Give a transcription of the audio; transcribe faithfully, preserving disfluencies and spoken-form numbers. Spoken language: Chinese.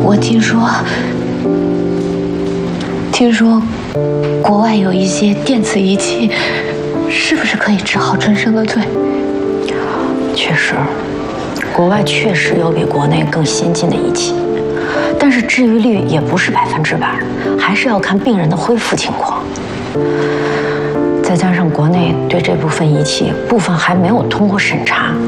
我听说，听说国外有一些电子仪器，是不是可以治好春生的罪？ 确实，国外确实有比国内更先进的仪器，但是治愈率也不是百分之百，还是要看病人的恢复情况。再加上国内对这部分仪器部分还没有通过审查，